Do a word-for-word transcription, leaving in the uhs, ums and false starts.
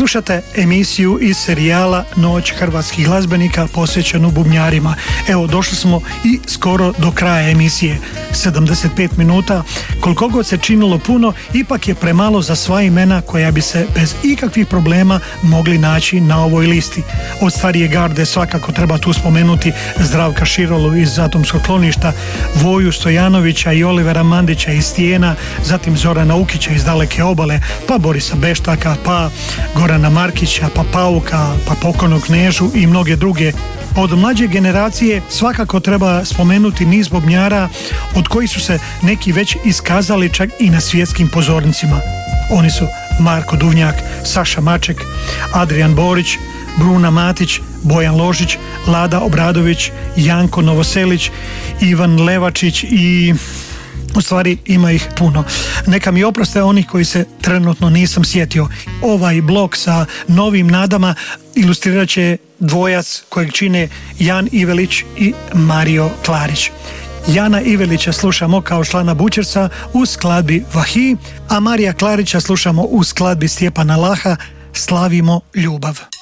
Slušate emisiju iz serijala Noć hrvatskih glazbenika posvećenu bubnjarima. Evo, došli smo i skoro do kraja emisije. sedamdeset pet minuta, koliko god se činilo puno, ipak je premalo za sva imena koja bi se bez ikakvih problema mogli naći na ovoj listi. Od starije garde svakako treba tu spomenuti Zdravka Širolu iz Atomskog kloništa, Voju Stojanovića i Olivera Mandića iz Stijena, zatim Zorana Ukića iz Daleke obale, pa Borisa Beštaka, pa Gorana Markića, pa Pauka, pa pokojnog Knežu i mnoge druge. Od mlađe generacije svakako treba spomenuti niz bubnjara od kojih su se neki već iskazali čak i na svjetskim pozornicima. Oni su Marko Duvnjak, Saša Maček, Adrian Borić, Bruna Matić, Bojan Ložić, Lada Obradović, Janko Novoselić, Ivan Levačić i... U stvari ima ih puno. Neka mi oproste onih koji se trenutno nisam sjetio. Ovaj blok sa novim nadama ilustrirat će dvojac kojeg čine Jan Ivelić i Mario Klarić. Jana Ivelića slušamo kao člana Bučersa u skladbi Vahi, a Marija Klarića slušamo u skladbi Stjepana Laha Slavimo ljubav.